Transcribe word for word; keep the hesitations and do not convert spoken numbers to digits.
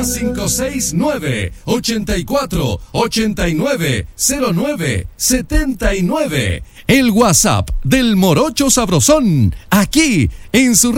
más cinco seis nueve, ochenta y cuatro, ochenta y nueve, cero nueve, setenta y nueve. El WhatsApp del Morocho Sabrosón, aquí en su